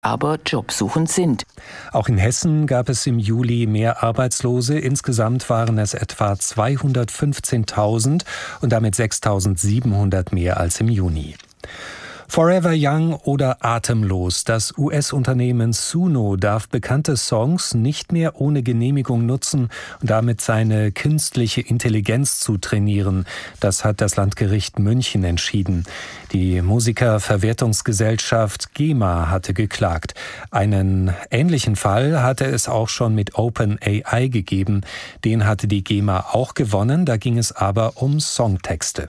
aber jobsuchend sind. Auch in Hessen gab es im Juli mehr Arbeitslose. Insgesamt waren es etwa 215.000 und damit 6.700 mehr als im Juni. Forever Young oder Atemlos. Das US-Unternehmen Suno darf bekannte Songs nicht mehr ohne Genehmigung nutzen und damit seine künstliche Intelligenz zu trainieren. Das hat das Landgericht München entschieden. Die Musikerverwertungsgesellschaft GEMA hatte geklagt. Einen ähnlichen Fall hatte es auch schon mit OpenAI gegeben. Den hatte die GEMA auch gewonnen. Da ging es aber um Songtexte.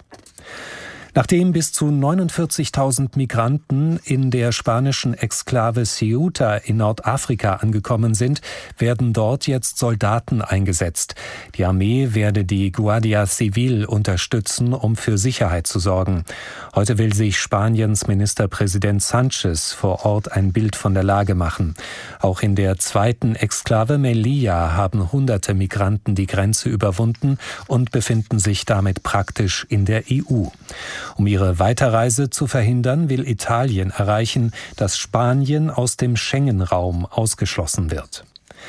Nachdem bis zu 49.000 Migranten in der spanischen Exklave Ceuta in Nordafrika angekommen sind, werden dort jetzt Soldaten eingesetzt. Die Armee werde die Guardia Civil unterstützen, um für Sicherheit zu sorgen. Heute will sich Spaniens Ministerpräsident Sánchez vor Ort ein Bild von der Lage machen. Auch in der zweiten Exklave Melilla haben hunderte Migranten die Grenze überwunden und befinden sich damit praktisch in der EU. Um ihre Weiterreise zu verhindern, will Italien erreichen, dass Spanien aus dem Schengen-Raum ausgeschlossen wird.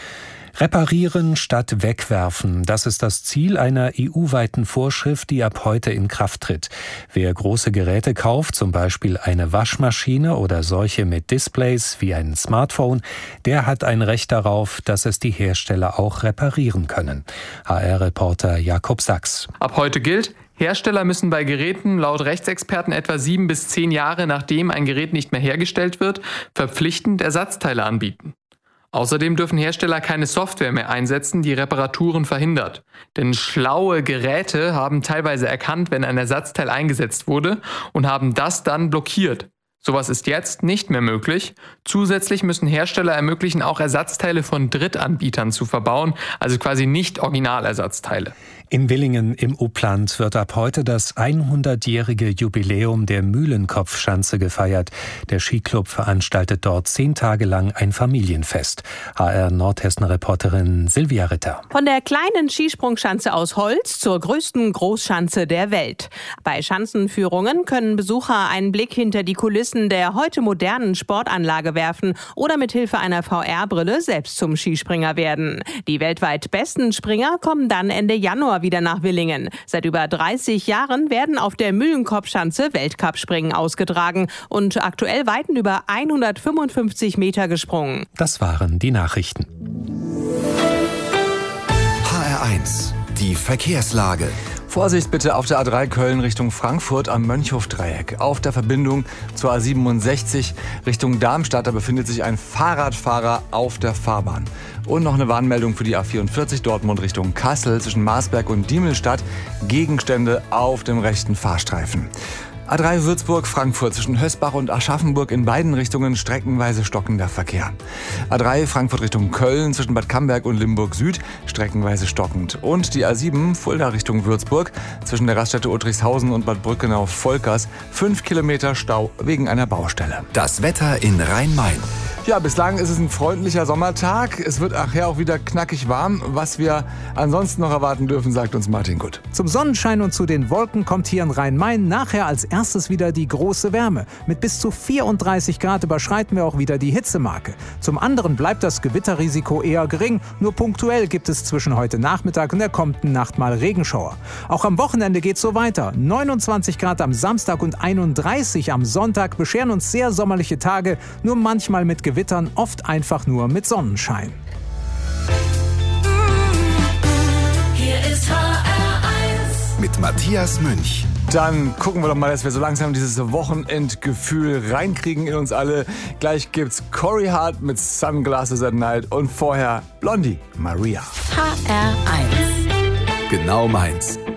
Reparieren statt wegwerfen, das ist das Ziel einer EU-weiten Vorschrift, die ab heute in Kraft tritt. Wer große Geräte kauft, zum Beispiel eine Waschmaschine oder solche mit Displays wie ein Smartphone, der hat ein Recht darauf, dass es die Hersteller auch reparieren können. HR-Reporter Jakob Sachs. Ab heute gilt: Hersteller müssen bei Geräten laut Rechtsexperten etwa 7 bis 10 Jahre, nachdem ein Gerät nicht mehr hergestellt wird, verpflichtend Ersatzteile anbieten. Außerdem dürfen Hersteller keine Software mehr einsetzen, die Reparaturen verhindert. Denn schlaue Geräte haben teilweise erkannt, wenn ein Ersatzteil eingesetzt wurde, und haben das dann blockiert. Sowas ist jetzt nicht mehr möglich. Zusätzlich müssen Hersteller ermöglichen, auch Ersatzteile von Drittanbietern zu verbauen, also quasi nicht Originalersatzteile. In Willingen im Upland wird ab heute das 100-jährige Jubiläum der Mühlenkopfschanze gefeiert. Der Skiclub veranstaltet dort 10 Tage lang ein Familienfest. HR Nordhessen-Reporterin Silvia Ritter. Von der kleinen Skisprungschanze aus Holz zur größten Großschanze der Welt. Bei Schanzenführungen können Besucher einen Blick hinter die Kulissen der heute modernen Sportanlage werfen oder mit Hilfe einer VR-Brille selbst zum Skispringer werden. Die weltweit besten Springer kommen dann Ende Januar wieder nach Willingen. Seit über 30 Jahren werden auf der Mühlenkopfschanze Weltcup-Springen ausgetragen und aktuell weiten über 155 Meter gesprungen. Das waren die Nachrichten. HR1, die Verkehrslage. Vorsicht bitte auf der A3 Köln Richtung Frankfurt am Mönchhofdreieck. Auf der Verbindung zur A67 Richtung Darmstadt, da befindet sich ein Fahrradfahrer auf der Fahrbahn. Und noch eine Warnmeldung für die A44 Dortmund Richtung Kassel zwischen Marsberg und Diemelstadt. Gegenstände auf dem rechten Fahrstreifen. A3 Würzburg-Frankfurt zwischen Hösbach und Aschaffenburg in beiden Richtungen streckenweise stockender Verkehr. A3 Frankfurt Richtung Köln zwischen Bad Camberg und Limburg Süd streckenweise stockend. Und die A7 Fulda Richtung Würzburg zwischen der Raststätte Uttrichshausen und Bad Brückenau-Volkers 5 Kilometer Stau wegen einer Baustelle. Das Wetter in Rhein-Main. Ja, bislang ist es ein freundlicher Sommertag. Es wird nachher auch wieder knackig warm. Was wir ansonsten noch erwarten dürfen, sagt uns Martin Gutt. Zum Sonnenschein und zu den Wolken kommt hier in Rhein-Main nachher als erstes wieder die große Wärme. Mit bis zu 34 Grad überschreiten wir auch wieder die Hitzemarke. Zum anderen bleibt das Gewitterrisiko eher gering. Nur punktuell gibt es zwischen heute Nachmittag und der kommenden Nacht mal Regenschauer. Auch am Wochenende geht's so weiter. 29 Grad am Samstag und 31 am Sonntag bescheren uns sehr sommerliche Tage, nur manchmal mit Gewittern, oft einfach nur mit Sonnenschein. Hier ist HR1 mit Matthias Münch. Dann gucken wir doch mal, dass wir so langsam dieses Wochenendgefühl reinkriegen in uns alle. Gleich gibt's Corey Hart mit Sunglasses at Night und vorher Blondie, Maria. HR1. Genau meins.